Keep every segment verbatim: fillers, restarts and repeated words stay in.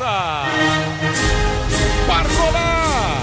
França. Barcola.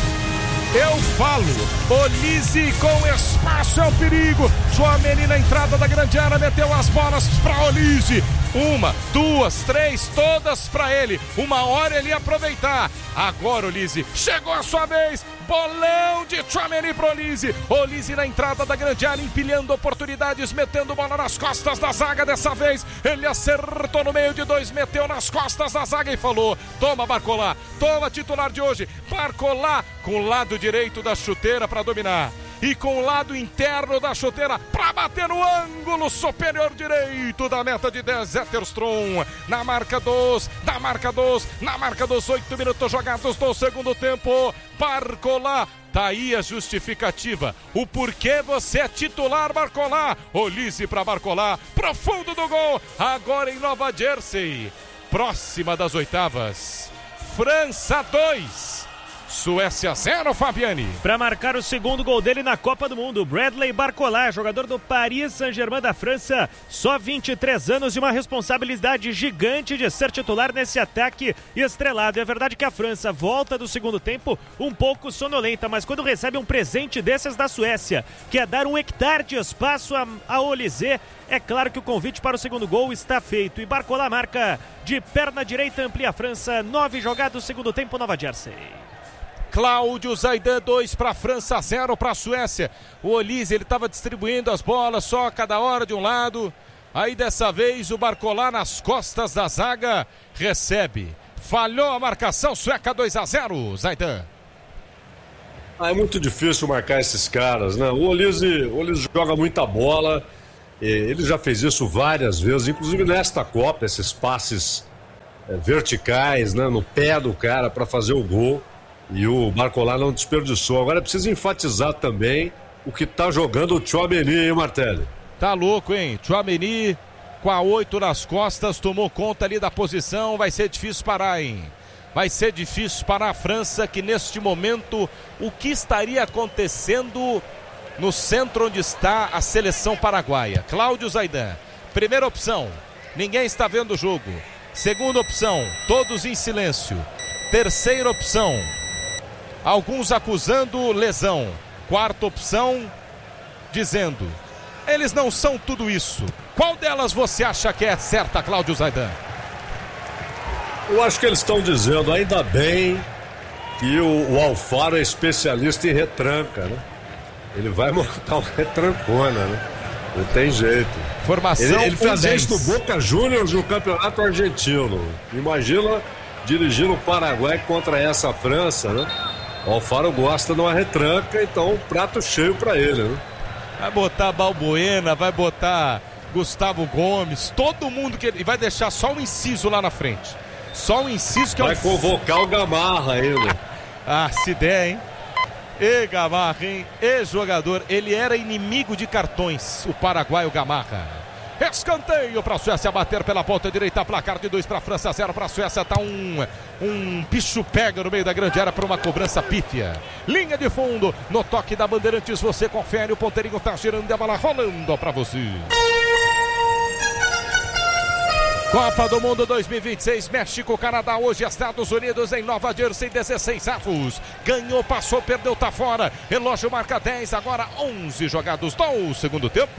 Eu falo, Olise com espaço é o perigo. Tchouaméni na entrada da grande área, meteu as bolas para Olise. Uma, duas, três, todas para ele. Uma hora ele ia aproveitar. Agora Olise, chegou a sua vez. Bolão de Tchouaméni para Olise. Olise na entrada da grande área, empilhando oportunidades, metendo bola nas costas da zaga. Dessa vez ele acertou no meio de dois, meteu nas costas da zaga e falou: toma, Barcola, toma, titular de hoje. Barcola com o lado direito da chuteira para dominar e com o lado interno da chuteira para bater no ângulo superior direito da meta de dez. Zetterstrom na marca dos, na marca dos, na marca dos oito minutos jogados do segundo tempo. Barcola, tá aí a justificativa, o porquê você é titular, Barcola. Olise para Barcola, profundo do gol, agora em Nova Jersey, próxima das oitavas. França dois, Suécia zero, Fabiane. Para marcar o segundo gol dele na Copa do Mundo, Bradley Barcola, jogador do Paris Saint-Germain da França, só vinte e três anos e uma responsabilidade gigante de ser titular nesse ataque estrelado. É verdade que a França volta do segundo tempo um pouco sonolenta, mas quando recebe um presente desses da Suécia, que é dar um hectare de espaço a, a Olise, é claro que o convite para o segundo gol está feito. E Barcola marca de perna direita, amplia a França, nove jogados, segundo tempo, Nova Jersey. Cláudio Zaidan, dois para a França, zero para a Suécia. O Olise, ele estava distribuindo as bolas só a cada hora de um lado. Aí dessa vez o Barcola nas costas da zaga recebe. Falhou a marcação sueca, dois a zero, Zaidan. Ah, é muito difícil marcar esses caras, né? O Olise, o Olise joga muita bola. Ele já fez isso várias vezes, inclusive nesta Copa, esses passes é, verticais, né, no pé do cara para fazer o gol. E o Barcola não desperdiçou. Agora é preciso enfatizar também o que tá jogando o Tchouaméni, hein, Martelli? Tá louco, hein? Tchouaméni com a oito nas costas, tomou conta ali da posição. Vai ser difícil parar, hein? Vai ser difícil parar a França, que neste momento, o que estaria acontecendo no centro onde está a seleção paraguaia? Cláudio Zaidan, primeira opção, ninguém está vendo o jogo. Segunda opção, todos em silêncio. Terceira opção, alguns acusando lesão. Quarta opção, dizendo: eles não são tudo isso. Qual delas você acha que é certa, Cláudio Zaidan? Eu acho que eles estão dizendo, ainda bem que o, o Alfaro é especialista em retranca, né? Ele vai montar uma retrancona, né? Não tem jeito. Formação Ele, ele fazia dez. isso no Boca Juniors no Campeonato Argentino. Imagina dirigindo o Paraguai contra essa França, né? O Alfaro gosta de uma retranca, então um prato cheio pra ele, né? Vai botar Balbuena, vai botar Gustavo Gomes, todo mundo que ele vai deixar só um inciso lá na frente. Só um inciso que vai é um... convocar o Gamarra ainda. Ah, se der, hein? E Gamarra, hein? E jogador, ele era inimigo de cartões, o paraguaio Gamarra. Escanteio para a Suécia bater pela ponta direita, placar de dois para a França, zero para a Suécia. Tá um, um bicho pega no meio da grande área para uma cobrança pífia. Linha de fundo, no toque da Bandeirantes, você confere, o ponteirinho tá girando e a bola rolando para você. Copa do Mundo dois mil e vinte e seis, México, Canadá, hoje Estados Unidos em Nova Jersey, dezesseis avos. Ganhou, passou, perdeu, tá fora. Relógio marca dez, agora onze jogados do segundo tempo.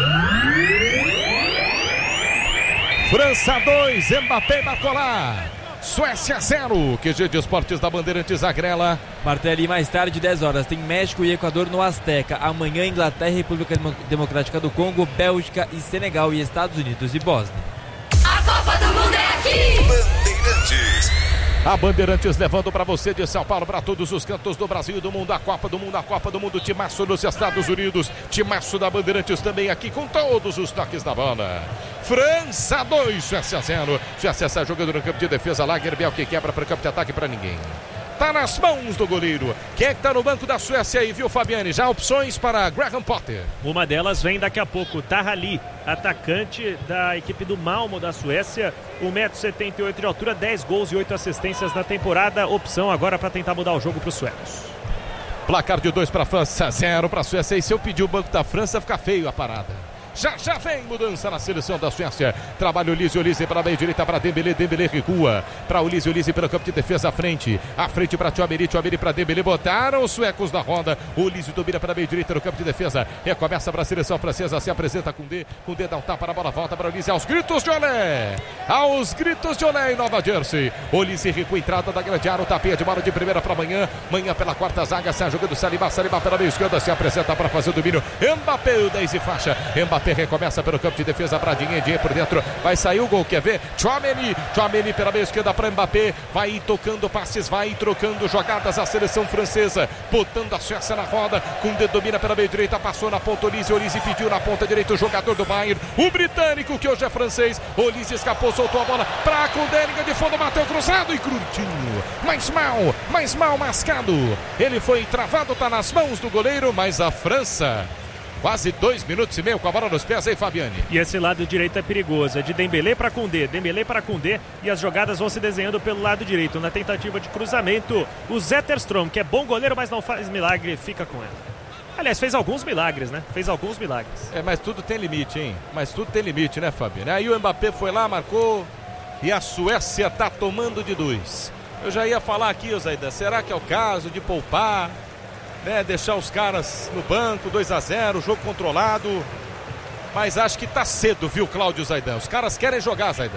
França dois, Mbappé, Barcola. Suécia zero, Q G de Esportes da Bandeirantes agrela. Martelli, mais tarde, dez horas, tem México e Equador no Azteca. Amanhã, Inglaterra, República Democrática do Congo, Bélgica e Senegal, e Estados Unidos e Bósnia. A Copa do Mundo é aqui! Bandeirantes. A Bandeirantes levando para você de São Paulo, para todos os cantos do Brasil e do mundo, a Copa do Mundo, a Copa do Mundo, timaço nos Estados Unidos, timaço da Bandeirantes também aqui com todos os toques da bola. França dois, Suécia zero. Suécia sai jogando no campo de defesa, Lagerbiel que quebra para o campo de ataque para ninguém. Tá nas mãos do goleiro. Quem é que tá no banco da Suécia aí, viu, Fabiane? Já opções para Graham Potter. Uma delas vem daqui a pouco, Tahali, atacante da equipe do Malmo da Suécia, um metro e setenta e oito de altura, dez gols e oito assistências na temporada. Opção agora para tentar mudar o jogo para os suecos. Placar de dois para a França, zero para a Suécia. E se eu pedir o banco da França, fica feio a parada. Já já vem mudança na seleção da Suécia. Trabalha o Olise, Olise para a meia direita para Dembélé, Dembélé recua para Olise, Olise pelo campo de defesa à frente. À frente para Tchouaméni, Tchouaméni para Dembélé. Botaram os suecos na roda. Olise domina para a meia direita no campo de defesa. Recomeça para a seleção francesa. Se apresenta com D. Com D dá um tapa na bola. Volta para Olise. Aos gritos de olé. Aos gritos de olé em Nova Jersey. Olise recua, entrada da grande área. O tapinha de bola de primeira para amanhã. Manhã pela quarta zaga. Sai jogando Saliba. Saliba pela meia esquerda. Se apresenta para fazer o domínio. Mbappé, o dez e faixa. Mbappé recomeça pelo campo de defesa. Bradinha, Dinhe por dentro. Vai sair o gol. Quer ver? Tchouaméni. Tchouaméni pela meia esquerda para Mbappé. Vai tocando passes. Vai trocando jogadas a seleção francesa. Botando a Suécia na roda. Com D domina pela meia direita. Passou na ponta Olise. Olise pediu na ponta direita o jogador do Bayern. O britânico que hoje é francês. Olise escapou, soltou a bola para Koundé, linha de fundo, bateu cruzado e curtinho. Mais mal, mais mal mascado. Ele foi travado, tá nas mãos do goleiro, mas a França, quase dois minutos e meio com a bola nos pés aí, Fabiane. E esse lado direito é perigoso, é de Dembélé para Koundé, Dembélé para Koundé, e as jogadas vão se desenhando pelo lado direito. Na tentativa de cruzamento, o Zetterstrom, que é bom goleiro, mas não faz milagre, fica com ela. Aliás, fez alguns milagres, né? Fez alguns milagres. É, mas tudo tem limite, hein? Mas tudo tem limite, né, Fabiano? Aí o Mbappé foi lá, marcou, e a Suécia tá tomando de dois. Eu já ia falar aqui, Zaidan, será que é o caso de poupar, né? Deixar os caras no banco, dois a zero, jogo controlado. Mas acho que tá cedo, viu, Cláudio Zaidan? Os caras querem jogar, Zaidan.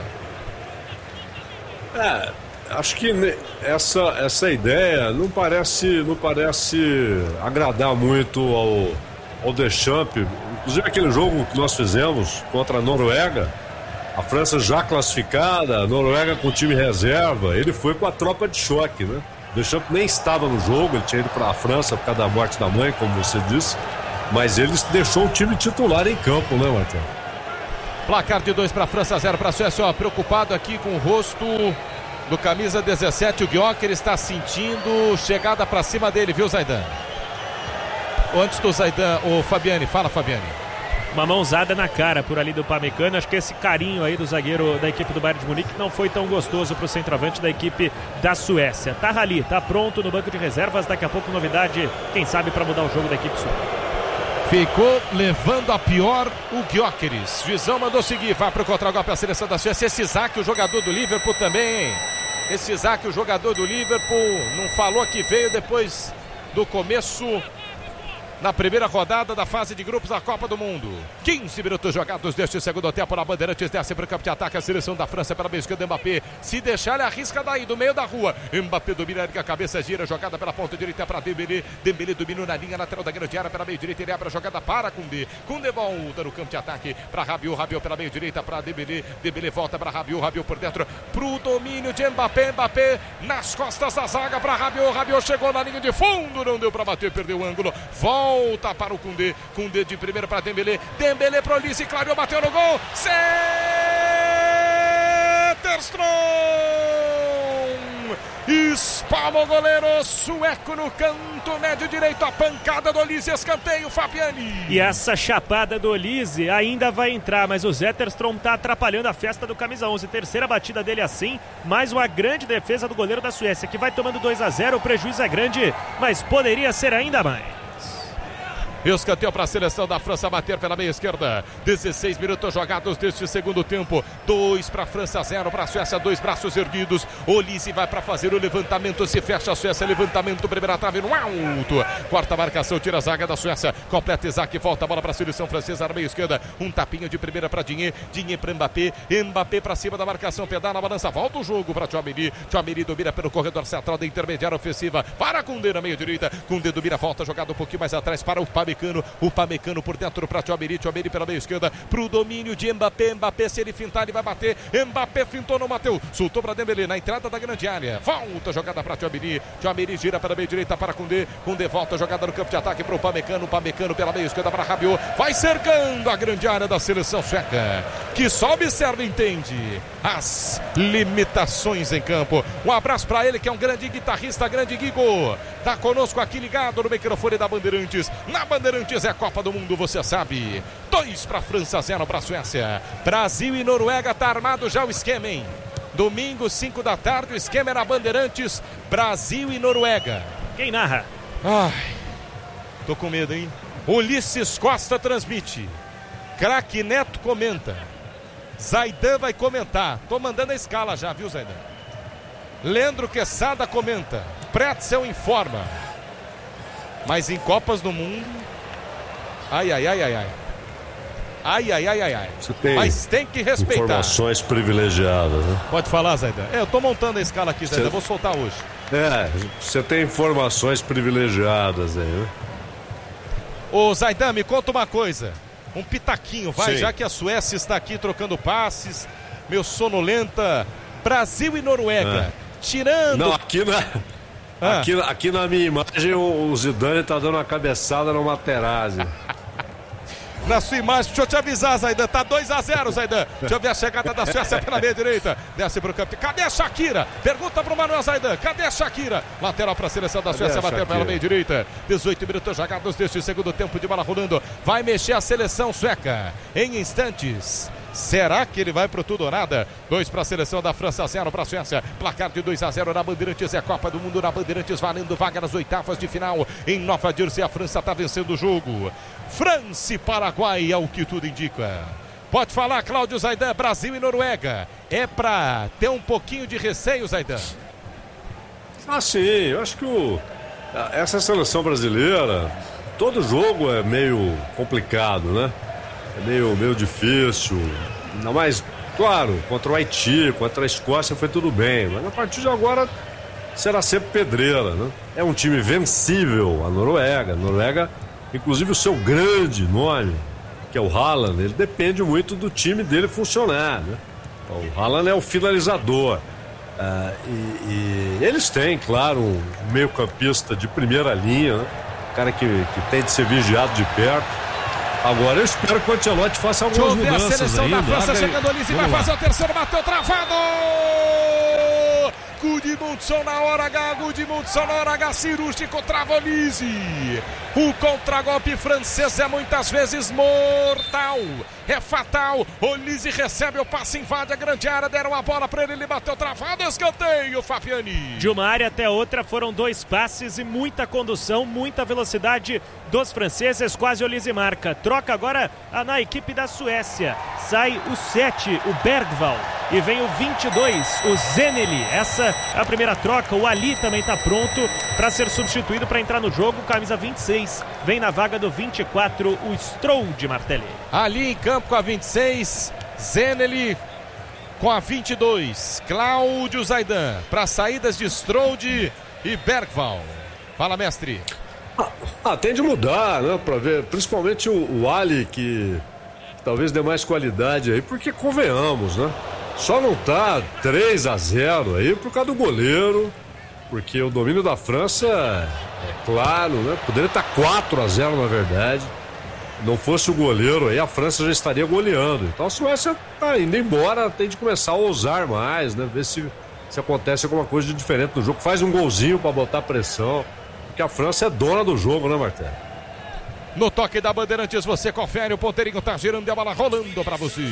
É, acho que essa, essa ideia não parece, não parece agradar muito ao, ao Deschamps. Inclusive aquele jogo que nós fizemos contra a Noruega, a França já classificada, a Noruega com o time reserva, ele foi com a tropa de choque, né? O Deschamps nem estava no jogo, ele tinha ido para a França por causa da morte da mãe, como você disse, mas ele deixou o time titular em campo, né, Marcelo? Placar de dois para a França, zero para a Suécia. Ó, preocupado aqui com o rosto do camisa dezessete, o Gyökeres está sentindo chegada para cima dele, viu, Zaidan? Antes do Zaidan, o Fabiane, fala, Fabiane. Uma mãozada na cara por ali do Pamecano. Acho que esse carinho aí do zagueiro da equipe do Bayern de Munique não foi tão gostoso para o centroavante da equipe da Suécia. Tá ali, tá pronto no banco de reservas. Daqui a pouco novidade, quem sabe, para mudar o jogo da equipe sueca. Ficou levando a pior o Gyökeres. Juizão mandou seguir, vai para o contra-golpe a seleção da Suécia. Esse Isaac, o jogador do Liverpool também, hein? Esse Isaac, o jogador do Liverpool, não falou que veio depois do começo na primeira rodada da fase de grupos da Copa do Mundo. quinze minutos jogados deste segundo tempo na Bandeirantes. Desce para o campo de ataque a seleção da França pela meia esquerda. Mbappé, se deixar ele arrisca daí, do meio da rua. Mbappé domina, a cabeça gira, jogada pela ponta direita para Dembélé. Dembélé domina na linha lateral da grande área pela meia direita. Ele abre a jogada para Koundé. Koundé volta no campo de ataque para Rabiot. Rabiot pela meia direita para Dembélé. Dembélé volta para Rabiot. Rabiot por dentro pro domínio de Mbappé. Mbappé nas costas da zaga para Rabiot. Rabiot chegou na linha de fundo, não deu para bater, perdeu o ângulo. Volta para o Koundé. Koundé de primeira para Dembélé. Dembélé para Olise, clareou, bateu no gol. Zetterstrom espalma o goleiro sueco no canto médio direito. A pancada do Olise, escanteio, Fabiani. E essa chapada do Olise ainda vai entrar, mas o Zetterstrom tá atrapalhando a festa do camisa onze. Terceira batida dele assim, mais uma grande defesa do goleiro da Suécia, que vai tomando dois a zero. O prejuízo é grande, mas poderia ser ainda mais. Escanteio para a seleção da França bater pela meia esquerda. dezesseis minutos jogados deste segundo tempo. dois para a França, zero para a Suécia. Dois braços erguidos. Olise vai para fazer o levantamento. Se fecha a Suécia. Levantamento, primeira trave no alto. Quarta marcação, tira a zaga da Suécia. Completa Isaac, volta a bola para a seleção francesa na meia esquerda. Um tapinha de primeira para Dinhe. Dinhe para Mbappé. Mbappé para cima da marcação. Pedala na balança. Volta o jogo para Tchouaméni. Tchouaméni domina pelo corredor central da intermediária ofensiva. Para Koundé na meia direita. Koundé domina, volta jogada um pouquinho mais atrás para o Pamecano. O Pamecano por dentro para Tchouaméni. Tchouaméni pela meia esquerda pro domínio de Mbappé. Mbappé, se ele fintar, ele vai bater. Mbappé fintou, não bateu. Soltou para Dembélé na entrada da grande área. Volta jogada para Tchouaméni. Tchouaméni gira para a meia direita para Koundé. Koundé volta jogada no campo de ataque para o Pamecano. Pamecano pela meia esquerda para Rabiot. Vai cercando a grande área da seleção sueca, que só observa e entende as limitações em campo. Um abraço para ele, que é um grande guitarrista, grande Guigo. Tá conosco aqui ligado no microfone da Bandeirantes. Na Bandeirantes é a Copa do Mundo, você sabe. Dois para a França, zero para a Suécia. Brasil e Noruega, tá armado já o esquema, hein? Domingo, cinco da tarde, o esquema é na Bandeirantes. Brasil e Noruega. Quem narra? Ai, tô com medo, hein? Ulisses Costa transmite. Craque Neto comenta. Zaidan vai comentar. Tô mandando a escala já, viu, Zaidan? Leandro Quesada comenta. Pretzel informa. Mas em Copas do Mundo... Ai, ai, ai, ai, ai. Ai, ai, ai, ai, ai. Você tem Mas tem que respeitar. Informações privilegiadas, né? Pode falar, Zaidan. É, eu tô montando a escala aqui, Zaidan. Você... Vou soltar hoje. É, você tem informações privilegiadas aí, né? Ô, Zaidan, me conta uma coisa. Um pitaquinho, vai, Sim. já que a Suécia está aqui trocando passes. Meu sonolenta. Brasil e Noruega. É. Tirando... Não, aqui na, Ah. aqui, aqui na minha imagem o, o Zidane tá dando uma cabeçada no Materazzi. Na sua imagem, deixa eu te avisar, Zaidan. Tá dois a zero, Zaidan. Deixa eu ver a chegada da Suécia pela meia direita. Desce pro campo. Cadê a Shakira? Pergunta pro Manuel Zaidan. Cadê a Shakira? Lateral pra seleção da Suécia. Bateu pela meia direita. dezoito minutos jogados deste segundo tempo de bola rolando. Vai mexer a seleção sueca em instantes. Será que ele vai pro tudo ou nada? dois para a seleção da França, zero para a Suécia. Placar de dois a zero na Bandeirantes. É Copa do Mundo na Bandeirantes, valendo vaga nas oitavas de final. Em Nova Jersey, a França está vencendo o jogo. França e Paraguai é o que tudo indica. Pode falar, Cláudio Zaidan. Brasil e Noruega. É para ter um pouquinho de receio, Zaidan? Ah, sim. Eu acho que o, essa seleção brasileira, todo jogo é meio complicado, né? É meio, meio difícil. Ainda mais, claro, contra o Haiti, contra a Escócia foi tudo bem. Mas a partir de agora será sempre pedreira, né? É um time vencível, a Noruega. A Noruega, inclusive o seu grande nome, que é o Haaland, ele depende muito do time dele funcionar, né? O Haaland é o finalizador. Ah, e, e eles têm, claro, um meio campista de primeira linha, né? Um cara que, que tem de ser vigiado de perto. Agora eu espero que o Ancelotti faça algumas mudanças. Deixa eu ver a seleção ainda. da França Abre... chegando ali, vai fazer o terceiro, bateu travado! Gudmundsson na hora H, Gudmundsson na hora H, cirúrgico, trava Olise. O contragolpe francês é muitas vezes mortal, é fatal. Olise recebe o passe, invade a grande área, deram a bola para ele, ele bateu travado, escanteio, Fabiani. De uma área até outra foram dois passes e muita condução, muita velocidade dos franceses, quase Olise marca. Troca agora na equipe da Suécia. Sai o sete, o Bergvall, e vem o vinte e dois, o Zeneli. Essa é a primeira troca. O Ali também está pronto para ser substituído para entrar no jogo. Camisa vinte e seis, vem na vaga do vinte e quatro, o Strode Martelli. Ali em campo com a vinte e seis, Zeneli com a vinte e dois, Cláudio Zaidan, para saídas de Strode e Bergvall. Fala, mestre. Ah, ah, tem de mudar, né? Pra ver, principalmente o, o Ali, que talvez dê mais qualidade aí, porque convenhamos, né? Só não tá três a zero aí por causa do goleiro, porque o domínio da França é claro, né? Poderia estar quatro a zero na verdade. Não fosse o goleiro aí, a França já estaria goleando. Então a Suécia tá indo embora, tem de começar a ousar mais, né? Ver se, se acontece alguma coisa de diferente no jogo. Faz um golzinho para botar pressão, porque a França é dona do jogo, né, Martelo? No toque da Bandeirantes, você confere, o ponteirinho tá girando e a bola rolando para você.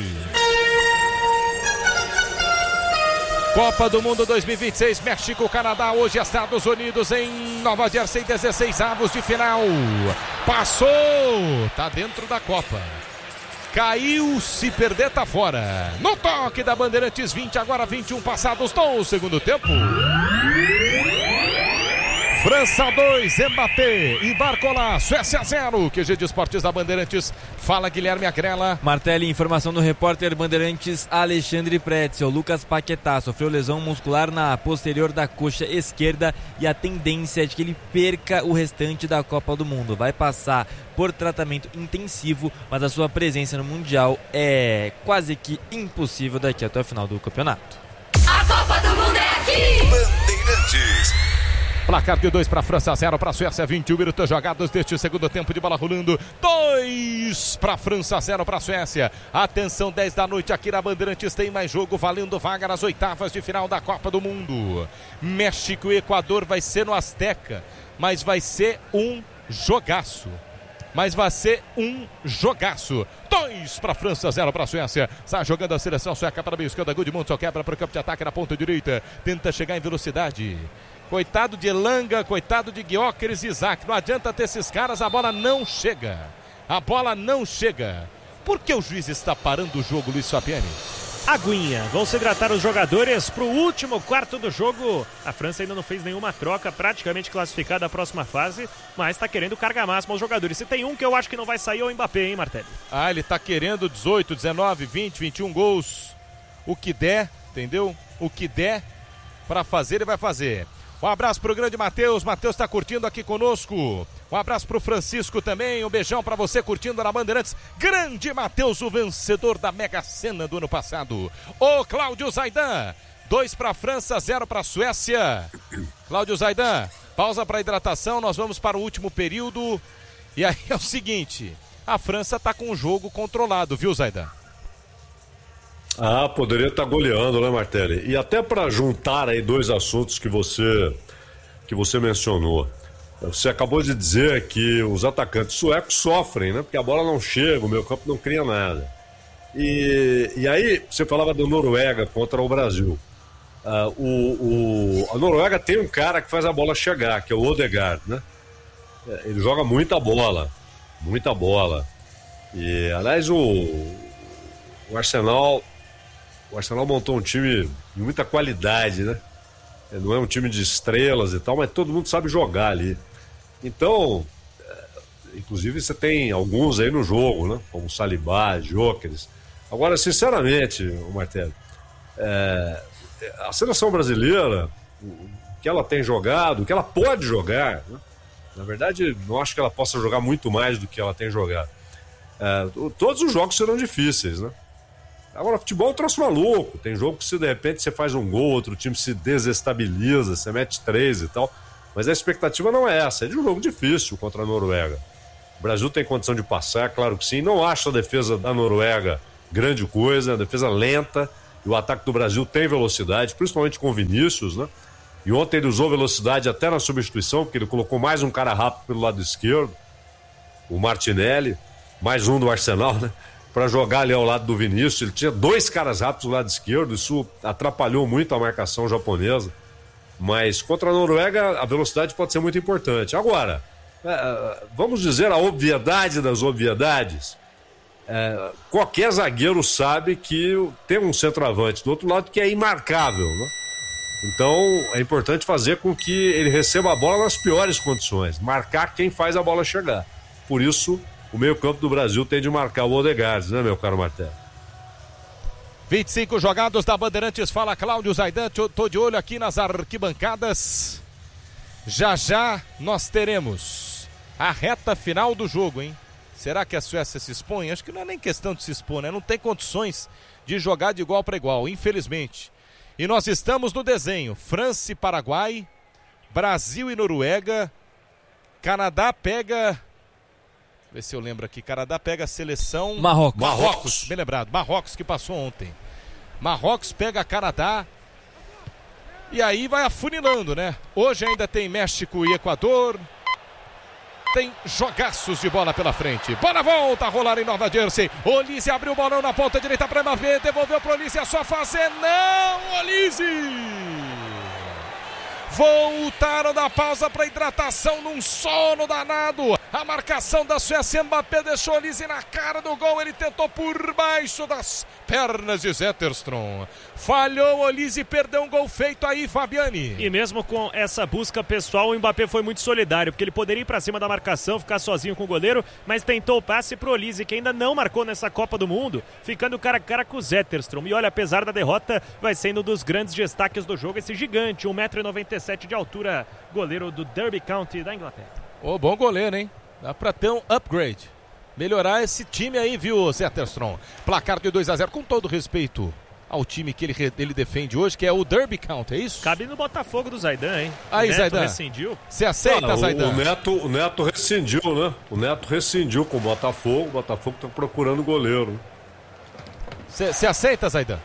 Copa do Mundo dois mil e vinte e seis, México, Canadá, hoje Estados Unidos em Nova Jersey, dezesseis avos de final. Passou, tá dentro da Copa. Caiu, se perder tá fora. No toque da Bandeirantes, vinte, agora vinte e um passados no segundo tempo. França dois, Mbappé e Barcola, Suécia zero. Q G de Esportes da Bandeirantes. Fala, Guilherme Agrela. Martelli, informação do repórter Bandeirantes Alexandre Pretzel. Lucas Paquetá sofreu lesão muscular na posterior da coxa esquerda e a tendência é de que ele perca o restante da Copa do Mundo. Vai passar por tratamento intensivo, mas a sua presença no Mundial é quase que impossível daqui até o final do campeonato. A Copa do Mundo é aqui! Bandeirantes. Placar de dois para a França, zero para a Suécia, vinte e um minutos jogados deste segundo tempo de bola rolando. dois para a França, zero para a Suécia. Atenção, dez da noite aqui na Bandeirantes, tem mais jogo valendo vaga nas oitavas de final da Copa do Mundo. México e Equador vai ser no Azteca, mas vai ser um jogaço. Mas vai ser um jogaço. dois para a França, zero para a Suécia. Sai jogando a seleção sueca para a meia esquerda. Gudmundsson quebra para o campo de ataque na ponta direita. Tenta chegar em velocidade. Coitado de Elanga, coitado de Gyökeres e Isaac. Não adianta ter esses caras, a bola não chega. A bola não chega. Por que o juiz está parando o jogo, Luiz Fabiani? Aguinha, vão se hidratar os jogadores para o último quarto do jogo. A França ainda não fez nenhuma troca, praticamente classificada à próxima fase, mas está querendo carga máxima aos jogadores. Se tem um que eu acho que não vai sair é o Mbappé, hein, Martelli? Ah, ele está querendo dezoito, dezenove, vinte, vinte e um gols. O que der, entendeu? O que der para fazer, ele vai fazer. Um abraço pro grande Matheus, Matheus está curtindo aqui conosco. Um abraço pro Francisco também, um beijão para você curtindo na Bandeirantes. Grande Matheus, o vencedor da Mega Sena do ano passado. Ô Cláudio Zaidan, dois para a França, zero para a Suécia. Cláudio Zaidan, pausa para hidratação, nós vamos para o último período. E aí é o seguinte, a França tá com o jogo controlado, viu, Zaidan? Ah, poderia estar goleando, né, Martelli? E até para juntar aí dois assuntos que você, que você mencionou. Você acabou de dizer que os atacantes suecos sofrem, né? Porque a bola não chega, o meio campo não cria nada. E, e aí, você falava da Noruega contra o Brasil. Uh, o, o, a Noruega tem um cara que faz a bola chegar, que é o Odegaard, né? Ele joga muita bola, muita bola. E, aliás, o, o Arsenal... O Arsenal montou um time de muita qualidade, né? Não é um time de estrelas e tal, mas todo mundo sabe jogar ali. Então, inclusive você tem alguns aí no jogo, né? Como Saliba, Jóqueres. Agora, sinceramente, o Martelli, é, a seleção brasileira, o que ela tem jogado, o que ela pode jogar, né? Na verdade, não acho que ela possa jogar muito mais do que ela tem jogado. É, todos os jogos serão difíceis, né? Agora, futebol é um troço maluco. Tem jogo que se de repente você faz um gol, outro time se desestabiliza, você mete três e tal. Mas a expectativa não é essa, é de um jogo difícil contra a Noruega. O Brasil tem condição de passar, claro que sim. Não acho a defesa da Noruega grande coisa, a defesa lenta. E o ataque do Brasil tem velocidade, principalmente com o Vinícius, né? E ontem ele usou velocidade até na substituição, porque ele colocou mais um cara rápido pelo lado esquerdo, o Martinelli, mais um do Arsenal, né? Para jogar ali ao lado do Vinícius. Ele tinha dois caras rápidos do lado esquerdo, isso atrapalhou muito a marcação japonesa. Mas contra a Noruega a velocidade pode ser muito importante. Agora, é, vamos dizer a obviedade das obviedades. É, qualquer zagueiro sabe que tem um centroavante do outro lado que é imarcável, né? Então é importante fazer com que ele receba a bola nas piores condições, marcar quem faz a bola chegar. Por isso o meio-campo do Brasil tem de marcar o Odegaard, né, meu caro Martello? vinte e cinco jogados da Bandeirantes, fala Cláudio Zaidan, tô de olho aqui nas arquibancadas. Já já nós teremos a reta final do jogo, hein? Será que a Suécia se expõe? Acho que não é nem questão de se expor, né? Não tem condições de jogar de igual para igual, infelizmente. E nós estamos no desenho, França e Paraguai, Brasil e Noruega, Canadá pega... Vê se eu lembro aqui. Canadá pega a seleção... Marrocos. Marrocos, bem lembrado. Marrocos que passou ontem. Marrocos pega Canadá. E aí vai afunilando, né? Hoje ainda tem México e Equador. Tem jogaços de bola pela frente. Bola volta a rolar em Nova Jersey. Olise abriu o bolão na ponta direita para Mbappé. Devolveu para Olise. É só fazer. Não, Olise! Voltaram da pausa para hidratação num sono danado. A marcação da Suécia, Mbappé deixou Olise na cara do gol. Ele tentou por baixo das pernas de Zetterstrom. Falhou Olise, perdeu um gol feito aí, Fabiani. E mesmo com essa busca pessoal, o Mbappé foi muito solidário, porque ele poderia ir para cima da marcação, ficar sozinho com o goleiro, mas tentou o passe pro Olise, que ainda não marcou nessa Copa do Mundo, ficando cara a cara com o Zetterstrom. E olha, apesar da derrota, vai sendo um dos grandes destaques do jogo, esse gigante, um metro e noventa e sete de altura, goleiro do Derby County da Inglaterra. Ô, bom goleiro, hein? Dá pra ter um upgrade. Melhorar esse time aí, viu, Zetterstrom? Placar de dois a zero, com todo respeito ao time que ele, ele defende hoje, que é o Derby County, é isso? Cabe no Botafogo do Zaidan, hein? Aí, o Neto Zaidan. rescindiu. Você aceita, ah, Zaidan? O Neto, o Neto rescindiu, né? O Neto rescindiu com o Botafogo. O Botafogo tá procurando goleiro. Você aceita, Zaidan?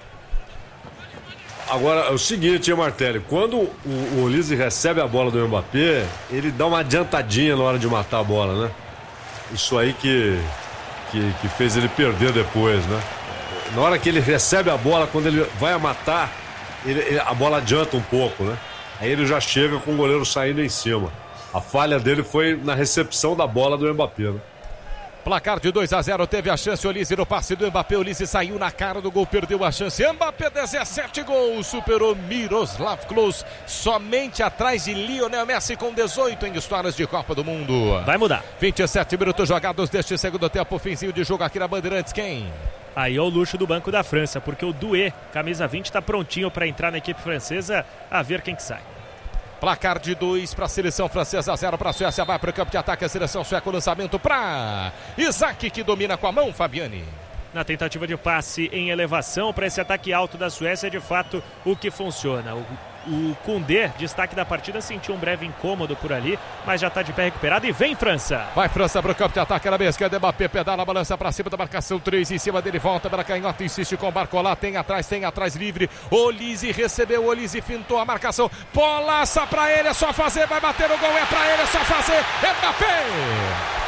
Agora, é o seguinte, hein, Martelli, quando o, o Olise recebe a bola do Mbappé, ele dá uma adiantadinha na hora de matar a bola, né? Isso aí que, que, que fez ele perder depois, né? Na hora que ele recebe a bola, quando ele vai a matar, ele, ele, a bola adianta um pouco, né? Aí ele já chega com o goleiro saindo em cima. A falha dele foi na recepção da bola do Mbappé, né? Placar de dois a zero, teve a chance, Olise no passe do Mbappé, Olise saiu na cara do gol, perdeu a chance, Mbappé dezessete gols, superou Miroslav Klose, somente atrás de Lionel Messi com dezoito em histórias de Copa do Mundo. Vai mudar. vinte e sete minutos jogados deste segundo tempo, finzinho de jogo aqui na Bandeirantes, quem? Aí é o luxo do Banco da França, porque o Doué, camisa vinte, está prontinho para entrar na equipe francesa, a ver quem que sai. Placar de dois para a seleção francesa, zero para a Suécia, vai para o campo de ataque a seleção sueca, o lançamento para Isaac, que domina com a mão, Fabiane. Na tentativa de passe em elevação para esse ataque alto da Suécia, é de fato o que funciona. O, o Koundé, destaque da partida, sentiu um breve incômodo por ali, mas já está de pé recuperado e vem França. Vai França para o campo de ataque na esquerda, Mbappé pedala a balança para cima da marcação, três em cima dele, volta para canhota, insiste com o Barcola, tem atrás, tem atrás livre, Olise recebeu, Olise fintou a marcação, polaça para ele, é só fazer, vai bater o gol, é para ele, é só fazer, Mbappé!